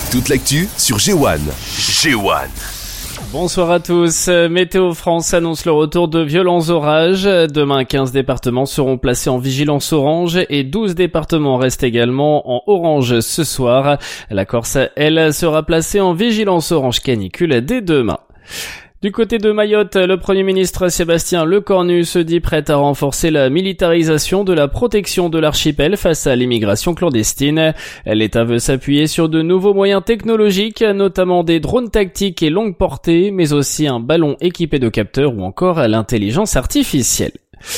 Toute l'actu sur G1. G1. Bonsoir à tous. Météo France annonce le retour de violents orages. Demain, 15 départements seront placés en vigilance orange et 12 départements restent également en orange ce soir. La Corse, elle, sera placée en vigilance orange canicule dès demain. Du côté de Mayotte, le Premier ministre Sébastien Lecornu se dit prêt à renforcer la militarisation de la protection de l'archipel face à l'immigration clandestine. L'État veut s'appuyer sur de nouveaux moyens technologiques, notamment des drones tactiques et longue portée, mais aussi un ballon équipé de capteurs ou encore l'intelligence artificielle.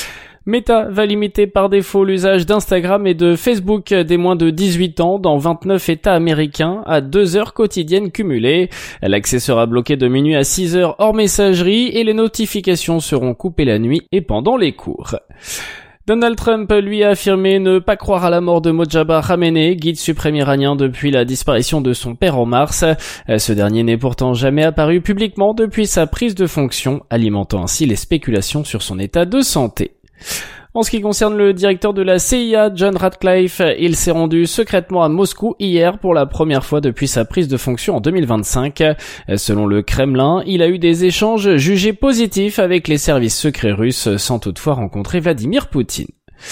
Meta va limiter par défaut l'usage d'Instagram et de Facebook des moins de 18 ans dans 29 États américains à 2 heures quotidiennes cumulées. L'accès sera bloqué de minuit à 6 heures hors messagerie et les notifications seront coupées la nuit et pendant les cours. Donald Trump, lui, a affirmé ne pas croire à la mort de Mojtaba Khamenei, guide suprême iranien depuis la disparition de son père en mars. Ce dernier n'est pourtant jamais apparu publiquement depuis sa prise de fonction, alimentant ainsi les spéculations sur son état de santé. En ce qui concerne le directeur de la CIA, John Ratcliffe, il s'est rendu secrètement à Moscou hier pour la première fois depuis sa prise de fonction en 2025. Selon le Kremlin, il a eu des échanges jugés positifs avec les services secrets russes sans toutefois rencontrer Vladimir Poutine.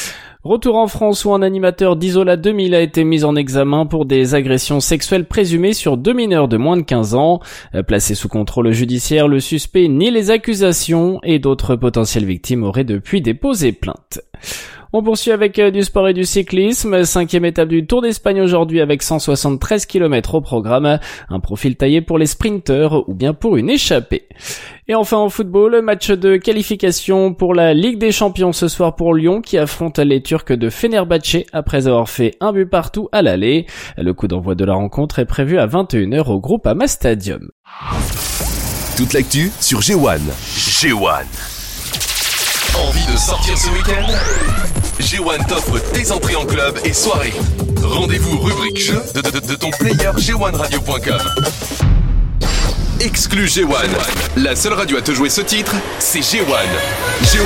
Retour en France où un animateur d'Isola 2000 a été mis en examen pour des agressions sexuelles présumées sur 2 mineurs de moins de 15 ans. Placé sous contrôle judiciaire, le suspect nie les accusations et d'autres potentielles victimes auraient depuis déposé plainte. On poursuit avec du sport et du cyclisme. 5e étape du Tour d'Espagne aujourd'hui avec 173 km au programme. Un profil taillé pour les sprinteurs ou bien pour une échappée. Et enfin en football, match de qualification pour la Ligue des Champions ce soir pour Lyon qui affronte les Turcs de Fenerbahçe après avoir fait un but partout à l'aller. Le coup d'envoi de la rencontre est prévu à 21h au Groupama Stadium. Toute l'actu sur G1. G1. Envie de sortir ce week-end? G1 t'offre tes entrées en club et soirée. Rendez-vous rubrique jeu de ton player g1radio.com. Exclu G1. La seule radio à te jouer ce titre, c'est G1. G1